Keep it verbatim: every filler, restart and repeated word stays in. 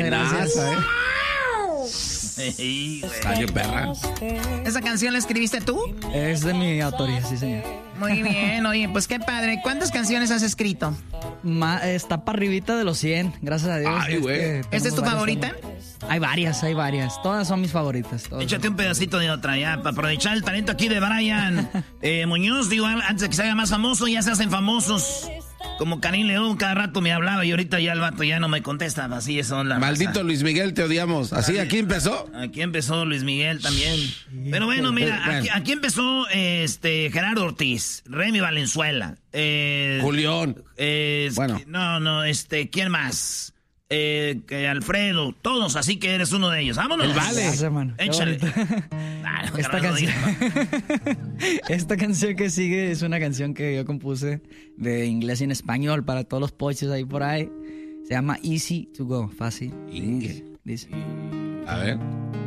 gracias. ¿eh? Sí, Salió perra. ¿Esa canción la escribiste tú? Es de mi autoría, sí, señor. Muy bien, oye, pues qué padre. ¿Cuántas canciones has escrito? Ma, está para arribita de los cien, gracias a Dios. Ay, güey. Este, ¿Esta es tenemos tu varias favorita? temas. Hay varias, hay varias. Todas son mis favoritas. Todas. Échate un pedacito de otra ya, para aprovechar el talento aquí de Brian eh, Muñoz. Digo, antes de que se haga más famoso, ya se hacen famosos. Como Karim León, cada rato me hablaba y ahorita ya el vato ya no me contesta. Así son las. Maldito raza. Luis Miguel, te odiamos. Así, aquí empezó. Aquí empezó Luis Miguel también. Pero bueno, mira, bueno. Aquí, aquí empezó este Gerardo Ortiz, Remy Valenzuela. Eh, Julián. Eh, bueno. No, no, este, ¿quién más? Eh, que Alfredo, todos, así que eres uno de ellos. ¡Vámonos! El Vale. Gracias, hermano. Qué Échale. bonito. Ah, no, Esta Gerardo, canción, diga. esta canción que sigue es una canción que yo compuse de inglés y en español para todos los pochos ahí por ahí. Se llama Easy to Go, fácil. Inge. Dice. A ver.